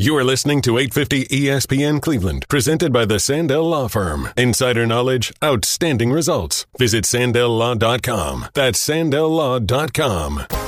You are listening to 850 ESPN Cleveland, presented by the Sandell Law Firm. Insider knowledge, outstanding results. Visit SandellLaw.com. That's SandellLaw.com.